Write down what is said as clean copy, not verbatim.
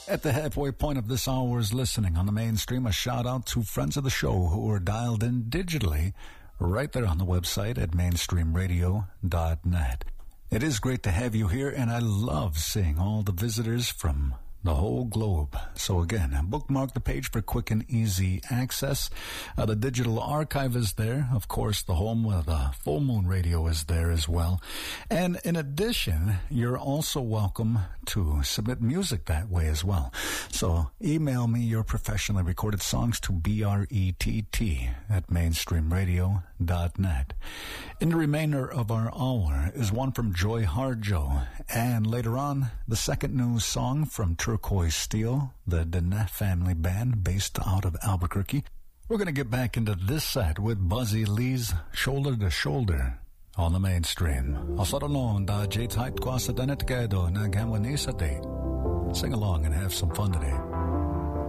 At the halfway point of this hour's listening on the mainstream, a shout out to friends of the show who are dialed in digitally right there on the website at mainstreamradio.net. It is great to have you here, and I love seeing all the visitors from the whole globe. So again, bookmark the page for quick and easy access. The digital archive is there. Of course, the home of the Full Moon Radio is there as well. And in addition, you're also welcome to submit music that way as well. So email me your professionally recorded songs to brett@mainstreamradio.net. In the remainder of our hour is one from Joy Harjo. And later on, the second new song from Turquoise Steel, the Danette family band based out of Albuquerque. We're going to get back into this set with Buzzy Lee's Shoulder to Shoulder on the mainstream. Asaranon da J-Type Kwasa Danette Gado na Gamwanisa Day. Sing along and have some fun today.